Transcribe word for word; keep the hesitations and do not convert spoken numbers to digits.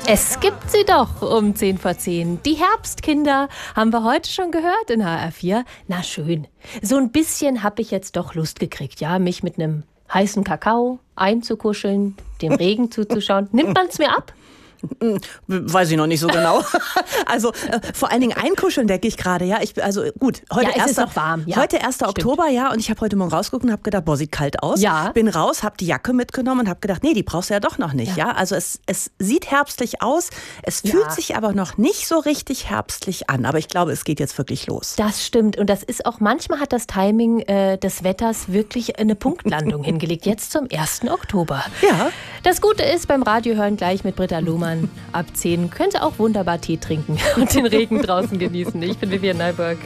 Es gibt sie doch um zehn vor zehn. Die Herbstkinder haben wir heute schon gehört in H R vier. Na schön. So ein bisschen habe ich jetzt doch Lust gekriegt, ja, mich mit einem heißen Kakao einzukuscheln, dem Regen zuzuschauen. Nimmt man es mir ab? Weiß ich noch nicht so genau. Also äh, vor allen Dingen einkuscheln denke ich gerade, ja. Ich, also gut, heute Ja, es ist erster noch warm, ja. Heute erster Oktober, ja. Und ich habe heute Morgen rausgeguckt und habe gedacht, boah, sieht kalt aus. Ja. Bin raus, habe die Jacke mitgenommen und habe gedacht, nee, die brauchst du ja doch noch nicht, ja. Ja. Also es, es sieht herbstlich aus, es Ja. fühlt sich aber noch nicht so richtig herbstlich an. Aber ich glaube, es geht jetzt wirklich los. Das stimmt. Und das ist auch, manchmal hat das Timing äh, des Wetters wirklich eine Punktlandung hingelegt. Jetzt zum ersten Oktober. Ja. Das Gute ist, beim Radiohören gleich mit Britta Lohmann ab zehn könnt ihr auch wunderbar Tee trinken und den Regen draußen genießen. Ich bin Vivian Neuburg.